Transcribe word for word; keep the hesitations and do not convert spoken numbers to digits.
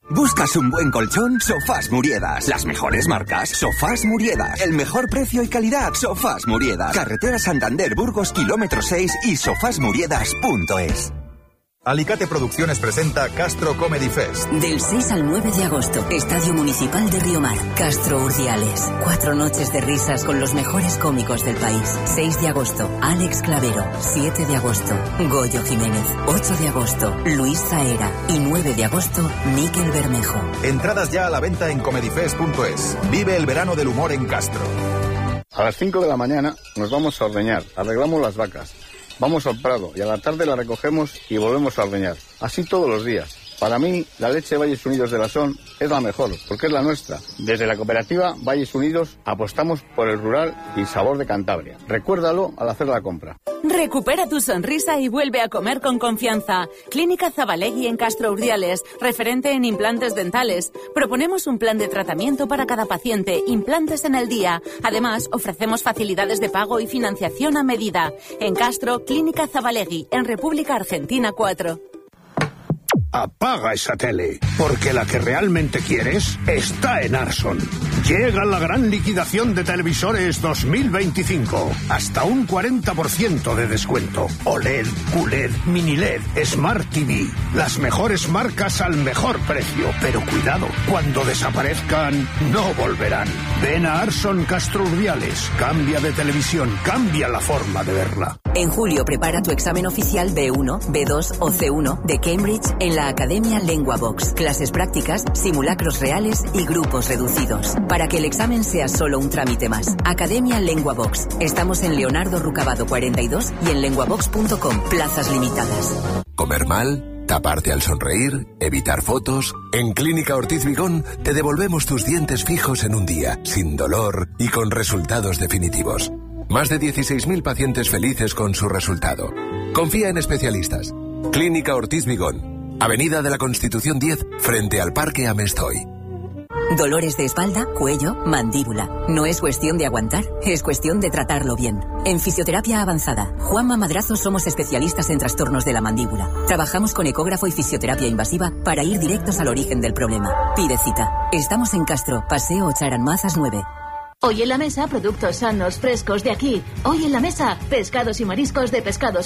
¿Buscas un buen colchón? Sofás Muriedas. Las mejores marcas. Sofás Muriedas. El mejor precio y calidad. Sofás Muriedas. Carretera Santander Burgos, kilómetro seis y sofás muriedas punto es. Alicate Producciones presenta Castro Comedy Fest. Del seis al nueve de agosto, Estadio Municipal de Riomar, Castro Urdiales. Cuatro noches de risas con los mejores cómicos del país. seis de agosto, Alex Clavero. siete de agosto, Goyo Jiménez. ocho de agosto, Luis Zaera. Y nueve de agosto, Miquel Bermejo. Entradas ya a la venta en comedyfest punto es. Vive el verano del humor en Castro. A las cinco de la mañana nos vamos a ordeñar, arreglamos las vacas. Vamos al prado y a la tarde la recogemos y volvemos a ordeñar. Así todos los días. Para mí, la leche Valles Unidos de la Son es la mejor, porque es la nuestra. Desde la cooperativa Valles Unidos apostamos por el rural y sabor de Cantabria. Recuérdalo al hacer la compra. Recupera tu sonrisa y vuelve a comer con confianza. Clínica Zabalegui en Castro Urdiales, referente en implantes dentales. Proponemos un plan de tratamiento para cada paciente, implantes en el día. Además, ofrecemos facilidades de pago y financiación a medida. En Castro, Clínica Zabalegui, en República Argentina cuatro. Apaga esa tele, porque la que realmente quieres está en Arson. Llega la gran liquidación de televisores dos mil veinticinco. Hasta un cuarenta por ciento de descuento. O L E D, Q L E D, Mini L E D, Smart T V. Las mejores marcas al mejor precio. Pero cuidado, cuando desaparezcan, no volverán. Ven a Arson Castro Urdiales. Cambia de televisión, cambia la forma de verla. En julio prepara tu examen oficial B uno, B dos o C uno de Cambridge en la Academia LenguaVox. Clases prácticas, simulacros reales y grupos reducidos. Para que el examen sea solo un trámite más. Academia LenguaVox. Estamos en Leonardo Rucabado cuarenta y dos y en lenguavox punto com. Plazas limitadas. ¿Comer mal? ¿Taparte al sonreír? ¿Evitar fotos? En Clínica Ortiz Vigón te devolvemos tus dientes fijos en un día, sin dolor y con resultados definitivos. Más de dieciséis mil pacientes felices con su resultado. Confía en especialistas. Clínica Ortiz Vigón, Avenida de la Constitución diez, frente al Parque Amestoy. Dolores de espalda, cuello, mandíbula. No es cuestión de aguantar, es cuestión de tratarlo bien. En Fisioterapia Avanzada, Juanma Madrazo somos especialistas en trastornos de la mandíbula. Trabajamos con ecógrafo y fisioterapia invasiva para ir directos al origen del problema. Pide cita. Estamos en Castro, Paseo Charan Mazas nueve. Hoy en la mesa, productos sanos, frescos de aquí. Hoy en la mesa, pescados y mariscos de Pescados